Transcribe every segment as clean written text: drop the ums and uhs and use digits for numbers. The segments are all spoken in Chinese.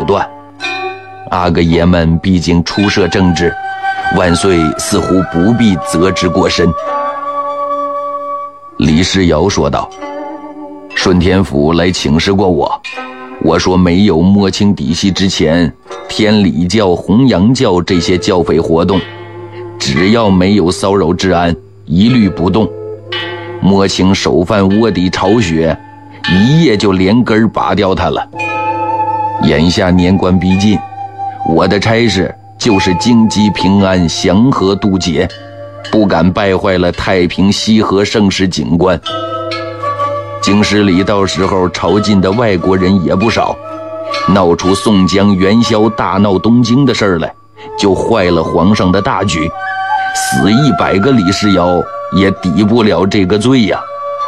段。阿哥爷们毕竟出涉政治，万岁似乎不必责之过深。李世尧说道：顺天府来请示过我说没有摸清底细之前，天理教、弘扬教这些教匪活动，只要没有骚扰治安，一律不动。摸清首犯卧底巢穴，一夜就连根拔掉他了。眼下年关逼近，我的差事就是京畿平安、祥和渡劫，不敢败坏了太平西和盛世景观。京师里到时候朝觐的外国人也不少，闹出宋江元宵大闹东京的事儿来，就坏了皇上的大局，死100个李世尧也抵不了这个罪呀。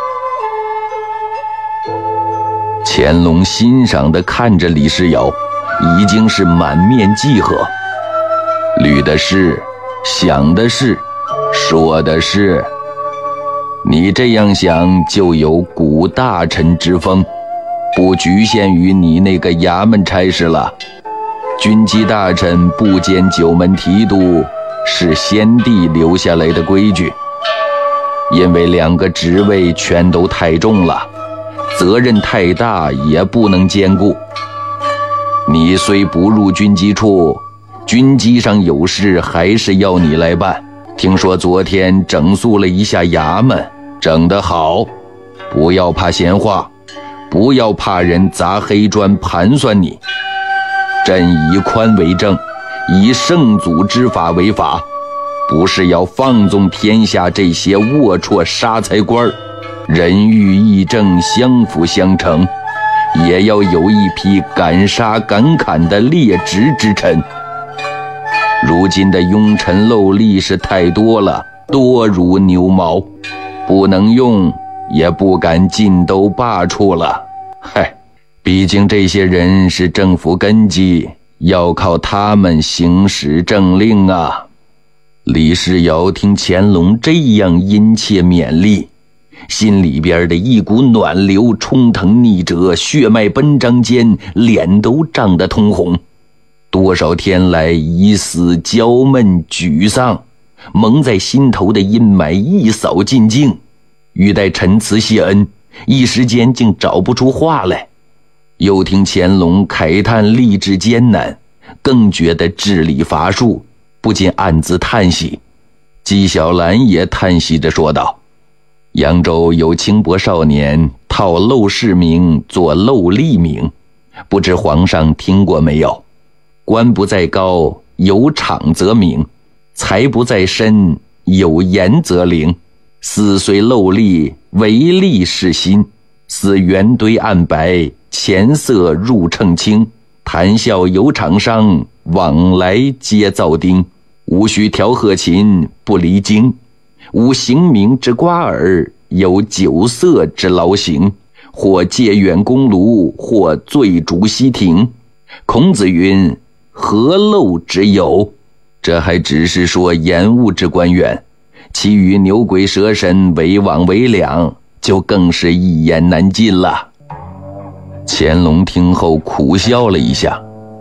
乾隆欣赏地看着李世尧，已经是满面记贺，虑的是，想的是，说的是。你这样想就有古大臣之风，不局限于你那个衙门差事了。军机大臣不兼九门提督是先帝留下来的规矩，因为2个职位全都太重了，责任太大也不能兼顾。你虽不入军机处，军机上有事还是要你来办。听说昨天整肃了一下衙门，整得好，不要怕闲话，不要怕人砸黑砖盘算你。朕以宽为正，以圣祖之法为法，不是要放纵天下这些龌龊杀财官，人欲义正相辅相成，也要有一批敢杀敢砍的劣直之臣。如今的庸臣陋吏是太多了，多如牛毛，不能用，也不敢尽都罢黜了。毕竟这些人是政府根基，要靠他们行使政令啊。李世尧听乾隆这样殷切勉励，心里边的一股暖流冲腾逆折，血脉奔张间，脸都涨得通红。多少天来疑思、焦闷、沮丧，蒙在心头的阴霾一扫尽净，欲待陈词谢恩，一时间竟找不出话来。又听乾隆慨叹吏治艰难，更觉得治理乏术，不禁暗自叹息。纪晓岚也叹息着说道：扬州有轻薄少年套陋室名做陋吏名，不知皇上听过没有？官不在高，有场则名；财不在身，有言则灵。似虽陋吏，唯利是心。似圆堆暗白，钱色入秤清。谈笑有场商，往来皆造丁。无需调鹤琴，不离经。无刑名之瓜耳，有酒色之劳形。或借远宫炉，或醉逐西庭。孔子云：何陋之有？这还只是说延误之官员，其余牛鬼蛇神、为枉为两，就更是一言难尽了。乾隆听后苦笑了一下，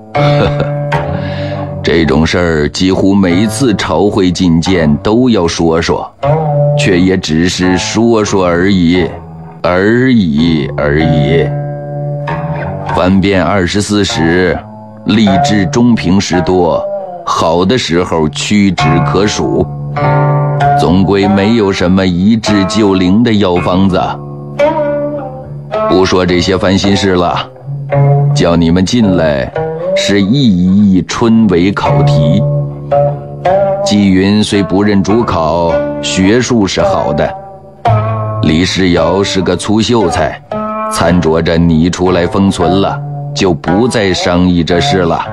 这种事儿几乎每次朝会觐见都要说说，却也只是说说而已。翻遍24史，吏治中平时多，好的时候屈指可数，总归没有什么一治就灵的药方子。不说这些烦心事了，叫你们进来是一春闱考题。纪云虽不任主考，学术是好的。李世尧是个粗秀才，参着着你出来封存了，就不再商议这事了。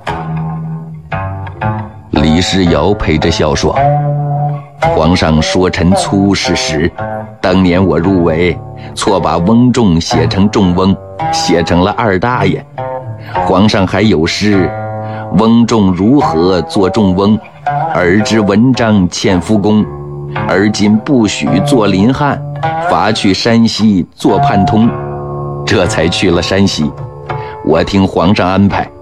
李世尧陪着笑说：皇上说臣粗是实，当年我入围，错把翁仲写成仲翁，写成了二大爷。皇上还有诗：翁仲如何做仲翁，尔之文章欠夫功，而今不许做林汉，罚去山西做判通。这才去了山西。我听皇上安排，